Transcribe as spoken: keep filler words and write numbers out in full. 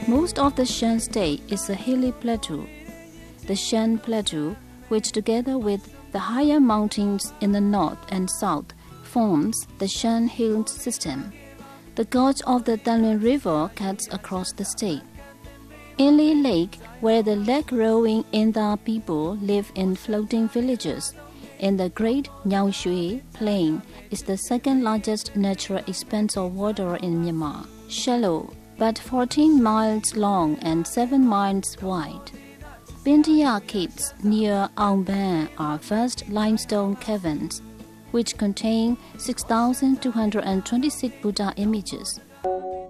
Most of the Shan State is a hilly plateau. The Shan Plateau, which together with the higher mountains in the north and south, forms the Shan Hill system. The gorge of the Danlun River cuts across the state. Inle Lake, where the leg-rowing Inda people live in floating villages, in the Great Nyangshui Plain, is the second largest natural expanse of water in Myanmar. Shallow, but fourteen miles long and seven miles wide. Bintia Caves near Aung Ban are vast limestone caverns, which contain six thousand two hundred twenty-six Buddha images.